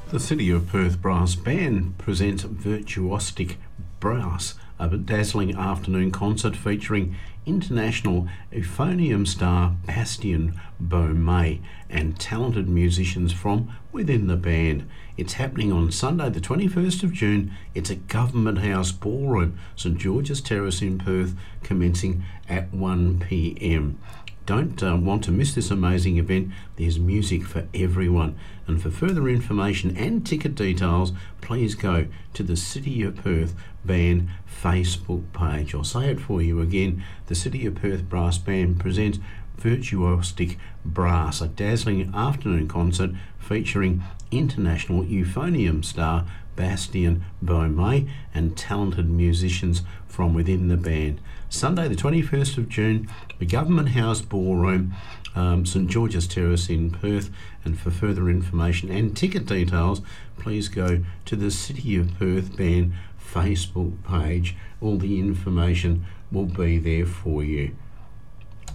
The City of Perth Brass Band presents Virtuosic Brass, a dazzling afternoon concert featuring international euphonium star Bastien Beaumais and talented musicians from within the band. It's happening on Sunday the 21st of June. It's at Government House Ballroom, St George's Terrace in Perth, commencing at 1 p.m. Don't want to miss this amazing event. There's music for everyone. And for further information and ticket details, please go to the City of Perth Band Facebook page. I'll say it for you again. The City of Perth Brass Band presents Virtuosic Brass, a dazzling afternoon concert featuring international euphonium star Bastien Beaumais and talented musicians from within the band. Sunday the 21st of June, the Government House Ballroom, St George's Terrace in Perth. And for further information and ticket details, please go to the City of Perth Band Facebook page. All the information will be there for you.